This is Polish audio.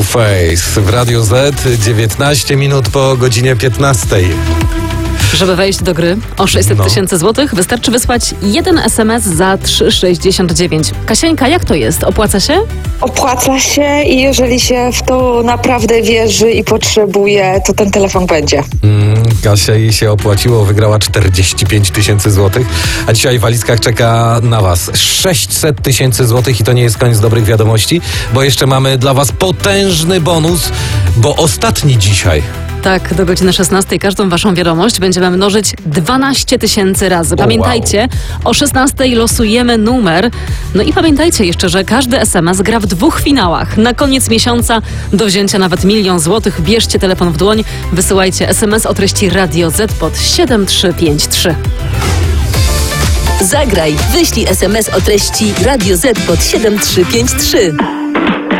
Face w Radio Z, 19 minut po godzinie 15. Żeby wejść do gry o 600 tysięcy złotych, wystarczy wysłać jeden SMS za 3,69. Kasieńka, jak to jest? Opłaca się? Opłaca się i jeżeli się w to naprawdę wierzy i potrzebuje, to ten telefon będzie. Kasia, jej się opłaciło, wygrała 45 tysięcy złotych, a dzisiaj w walizkach czeka na was 600 tysięcy złotych i to nie jest koniec dobrych wiadomości, bo jeszcze mamy dla was potężny bonus, bo ostatni dzisiaj. Tak, do godziny 16 każdą waszą wiadomość będziemy mnożyć 12 tysięcy razy. Pamiętajcie, o 16 losujemy numer. No i pamiętajcie jeszcze, że każdy SMS gra w 2 finałach. Na koniec miesiąca do wzięcia nawet 1 000 000 złotych. Bierzcie telefon w dłoń, wysyłajcie SMS o treści Radio Z pod 7353. Zagraj, wyślij SMS o treści Radio Z pod 7353.